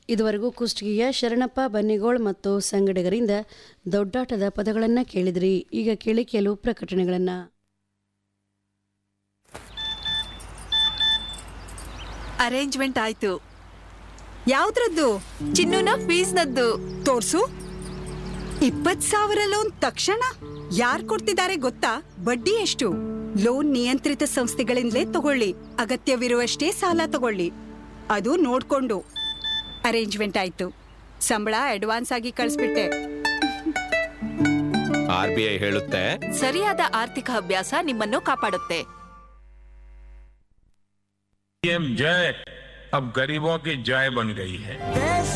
ಇದುವರೆಗೂ ಕುಷ್ಟಗಿಯ ಶರಣಪ್ಪ ಬನ್ನಿಗೋಳ್ ಮತ್ತು ಸಂಗಡಿಗರಿಂದ ದೊಡ್ಡಾಟದ ಪದಗಳನ್ನು ಕೇಳಿದ್ರಿ. ಈಗ ಕೇಳಿ ಕೆಲವು ಪ್ರಕಟಣೆಗಳನ್ನು. ಅರೇಂಜ್ಮೆಂಟ್ ಆಯ್ತು. ಯಾವ್ದ್ರದ್ದು? ಚಿನ್ನುನ ಫೀಸ್ನದ್ದು ತೋರ್ಸು. 20,000 ಲೋನ್ ತಕ್ಷಣ ಯಾರ್ ಕೊಡ್ತಿದ್ದಾರೆ ಗೊತ್ತಾ? ಬಡ್ಡಿ ಎಷ್ಟು? ಲೋನ್ ನಿಯಂತ್ರಿತ ಸಂಸ್ಥೆಗಳಿಂದಲೇ ತಗೊಳ್ಳಿ. ಅಗತ್ಯವಿರುವಷ್ಟೇ ಸಾಲ ತಗೊಳ್ಳಿ. ಅದು ನೋಡ್ಕೊಂಡು. ಅರೇಂಜ್ಮೆಂಟ್ ಆಯ್ತು. ಸಂಬಳ ಅಡ್ವಾನ್ಸ್ ಆಗಿ ಕಳಿಸ್ಬಿಟ್ಟೆ. RBI ಹೇಳುತ್ತೆ, ಸರಿಯಾದ ಆರ್ಥಿಕ ಅಭ್ಯಾಸ ನಿಮ್ಮನ್ನು ಕಾಪಾಡುತ್ತೆ. PM जय अब गरीबों की जय बन गई है.